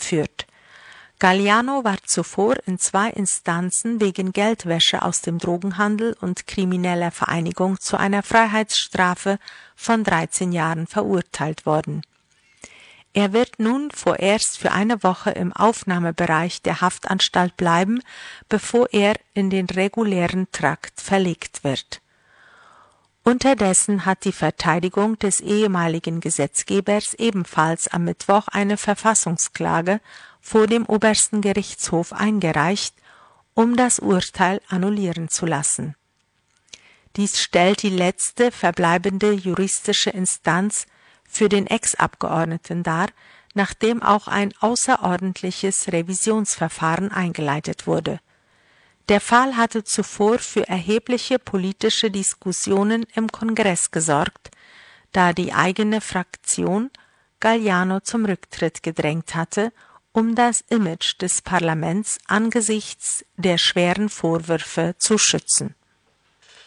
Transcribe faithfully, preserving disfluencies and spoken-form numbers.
führt. Galliano war zuvor in zwei Instanzen wegen Geldwäsche aus dem Drogenhandel und krimineller Vereinigung zu einer Freiheitsstrafe von dreizehn Jahren verurteilt worden. Er wird nun vorerst für eine Woche im Aufnahmebereich der Haftanstalt bleiben, bevor er in den regulären Trakt verlegt wird. Unterdessen hat die Verteidigung des ehemaligen Gesetzgebers ebenfalls am Mittwoch eine Verfassungsklage vor dem Obersten Gerichtshof eingereicht, um das Urteil annullieren zu lassen. Dies stellt die letzte verbleibende juristische Instanz für den Ex-Abgeordneten dar, nachdem auch ein außerordentliches Revisionsverfahren eingeleitet wurde. Der Fall hatte zuvor für erhebliche politische Diskussionen im Kongress gesorgt, da die eigene Fraktion Galliano zum Rücktritt gedrängt hatte, um das Image des Parlaments angesichts der schweren Vorwürfe zu schützen.